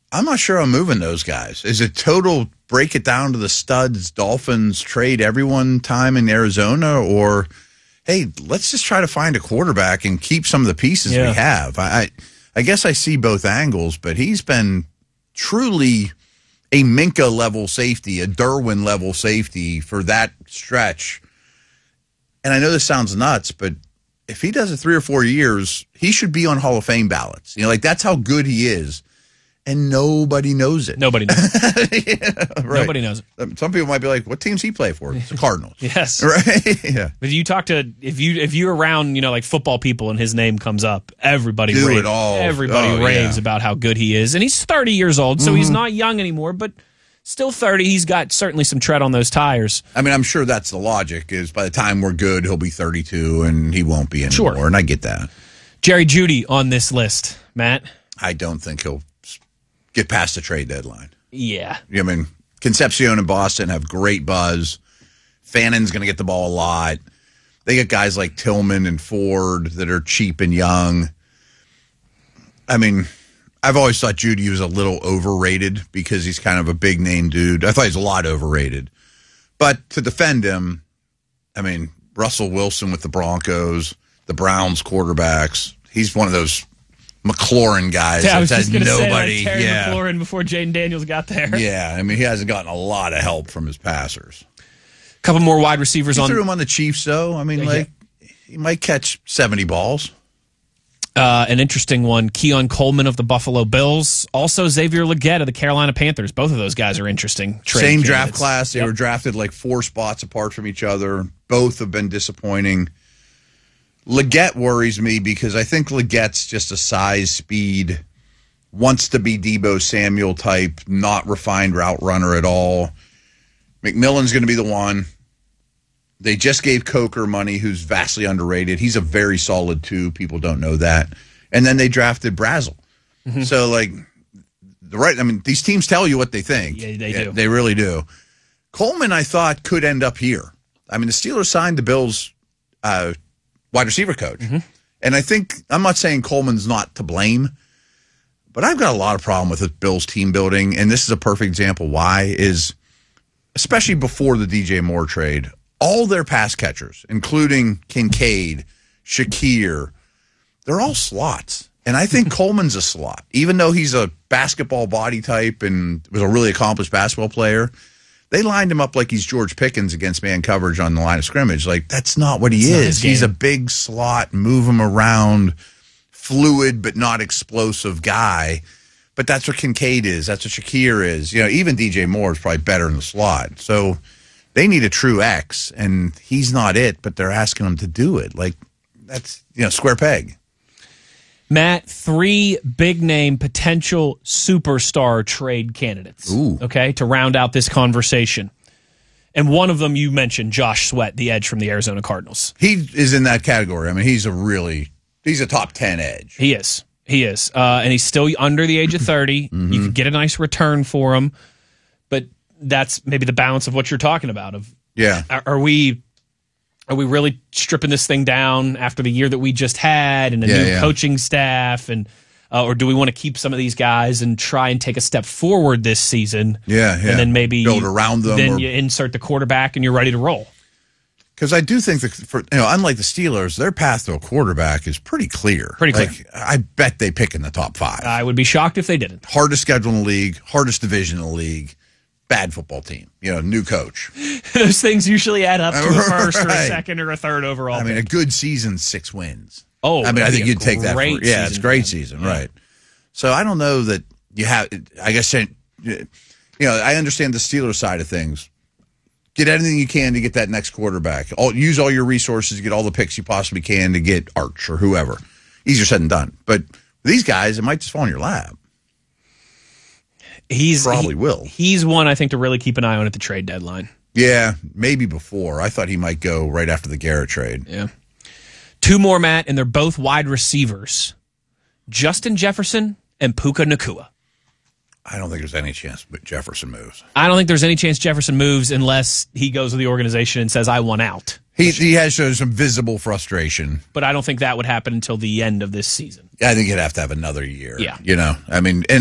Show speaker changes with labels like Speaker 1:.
Speaker 1: I'm not sure I'm moving those guys. Is it total break it down to the studs, Dolphins, trade everyone time in Arizona, or, hey, let's just try to find a quarterback and keep some of the pieces we have? I guess I see both angles, but he's been truly a Minka-level safety, a Derwin-level safety for that stretch. And I know this sounds nuts, but if he does it 3 or 4 years, he should be on Hall of Fame ballots. That's how good he is. And nobody knows it.
Speaker 2: Nobody knows it.
Speaker 1: Yeah, right.
Speaker 2: Nobody knows it.
Speaker 1: Some people might be like, what teams he play for? It's the Cardinals.
Speaker 2: Yes.
Speaker 1: Right? Yeah.
Speaker 2: But you talk to, if you're around, like football people and his name comes up, everybody raves about how good he is. And he's 30 years old, so he's not young anymore, but still 30. He's got certainly some tread on those tires.
Speaker 1: I mean, I'm sure that's the logic, is by the time we're good, he'll be 32 and he won't be anymore. Sure. And I get that.
Speaker 2: Jerry Jeudy on this list, Matt.
Speaker 1: I don't think he'll get past the trade deadline.
Speaker 2: Yeah.
Speaker 1: I mean, Concepcion and Boston have great buzz. Fannon's going to get the ball a lot. They get guys like Tillman and Ford that are cheap and young. I mean, I've always thought Jeudy was a little overrated because he's kind of a big-name dude. I thought he's a lot overrated. But to defend him, I mean, Russell Wilson with the Broncos, the Browns quarterbacks, he's one of those McLaurin guys.
Speaker 2: Yeah, I was just going to say,
Speaker 1: nobody.
Speaker 2: Terry McLaurin before Jaden Daniels got there.
Speaker 1: Yeah, I mean, he hasn't gotten a lot of help from his passers.
Speaker 2: A couple more wide receivers
Speaker 1: he threw him on the Chiefs, though. I mean, he might catch 70 balls.
Speaker 2: An interesting one, Keon Coleman of the Buffalo Bills. Also Xavier Legette of the Carolina Panthers. Both of those guys are interesting.
Speaker 1: Same draft class. They were drafted like 4 spots apart from each other. Both have been disappointing. Legette worries me because I think Legette's just a size, speed, wants to be Deebo Samuel type, not refined route runner at all. McMillan's going to be the one. They just gave Coker money, who's vastly underrated. He's a very solid 2. People don't know that. And then they drafted Brazel. Mm-hmm. So, these teams tell you what they think.
Speaker 2: Yeah, they do.
Speaker 1: They really do. Coleman, I thought, could end up here. I mean, the Steelers signed the Bills' wide receiver coach. Mm-hmm. And I think, I'm not saying Coleman's not to blame, but I've got a lot of problem with the Bills team building. And this is a perfect example why is, especially before the DJ Moore trade, all their pass catchers, including Kincaid, Shakir, they're all slots. And I think Coleman's a slot. Even though he's a basketball body type and was a really accomplished basketball player, they lined him up like he's George Pickens against man coverage on the line of scrimmage. Like, that's not what he is. He's a big slot, move him around, fluid but not explosive guy. But that's what Kincaid is. That's what Shakir is. Even DJ Moore is probably better in the slot. So they need a true X, and he's not it, but they're asking him to do it. Like, that's, square peg.
Speaker 2: Matt, 3 big-name potential superstar trade candidates.
Speaker 1: Ooh. Okay,
Speaker 2: to round out this conversation. And one of them you mentioned, Josh Sweat, the edge from the Arizona Cardinals.
Speaker 1: He is in that category. I mean, he's a top 10 edge.
Speaker 2: He is. And he's still under the age of 30. Mm-hmm. You could get a nice return for him. But that's maybe the balance of what you're talking about. Are we really stripping this thing down after the year that we just had and a new coaching staff, and or do we want to keep some of these guys and try and take a step forward this season?
Speaker 1: And
Speaker 2: then maybe
Speaker 1: build around them.
Speaker 2: Then you insert the quarterback and you're ready to roll.
Speaker 1: Because I do think that unlike the Steelers, their path to a quarterback is pretty clear. I bet they pick in the top 5.
Speaker 2: I would be shocked if they didn't.
Speaker 1: Hardest schedule in the league, hardest division in the league. Bad football team, new coach.
Speaker 2: Those things usually add up to a first or a second or a third overall.
Speaker 1: I mean, a good season, 6 wins.
Speaker 2: Oh,
Speaker 1: I think you'd take that. It's a great season, right? So I don't know that you have. I guess I understand the Steelers side of things. Get anything you can to get that next quarterback. Use all your resources to get all the picks you possibly can to get Arch or whoever. Easier said than done. But these guys, it might just fall in your lap. Probably will.
Speaker 2: He's one I think to really keep an eye on at the trade deadline.
Speaker 1: Yeah, maybe before. I thought he might go right after the Garrett trade.
Speaker 2: Yeah. 2 more, Matt, and they're both wide receivers. Justin Jefferson and Puka Nacua.
Speaker 1: I don't think there's any chance Jefferson moves.
Speaker 2: I don't think there's any chance Jefferson moves unless he goes to the organization and says, I want out.
Speaker 1: He has shown some visible frustration.
Speaker 2: But I don't think that would happen until the end of this season.
Speaker 1: I think he'd have to have another year.
Speaker 2: Yeah.
Speaker 1: I mean, and